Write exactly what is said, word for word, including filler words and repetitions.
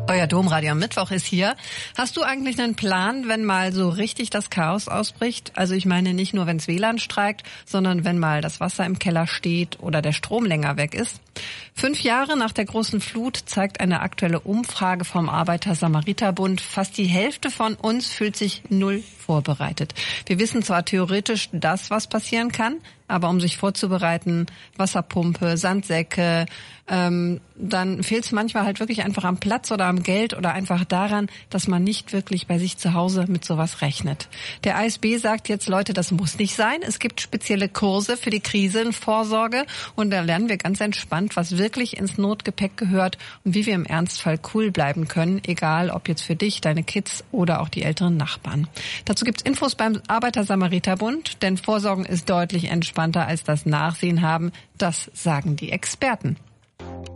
Euer Domradio am Mittwoch ist hier. Hast du eigentlich einen Plan, wenn mal so richtig das Chaos ausbricht? Also ich meine nicht nur, wenns W L A N streikt, sondern wenn mal das Wasser im Keller steht oder der Strom länger weg ist. Fünf Jahre nach der großen Flut zeigt eine aktuelle Umfrage vom Arbeiter-Samariter-Bund, fast die Hälfte von uns fühlt sich null vorbereitet. Wir wissen zwar theoretisch das, was passieren kann, aber um sich vorzubereiten, Wasserpumpe, Sandsäcke, ähm, dann fehlt es manchmal halt wirklich einfach am Platz oder am Geld oder einfach daran, dass man nicht wirklich bei sich zu Hause mit sowas rechnet. Der A S B sagt jetzt, Leute, das muss nicht sein. Es gibt spezielle Kurse für die Krisenvorsorge und da lernen wir ganz entspannt, was wirklich ins Notgepäck gehört und wie wir im Ernstfall cool bleiben können, egal ob jetzt für dich, deine Kids oder auch die älteren Nachbarn. Dazu gibt's Infos beim Arbeiter-Samariter-Bund, denn Vorsorgen ist deutlich entspannter als das Nachsehen haben. Das sagen die Experten.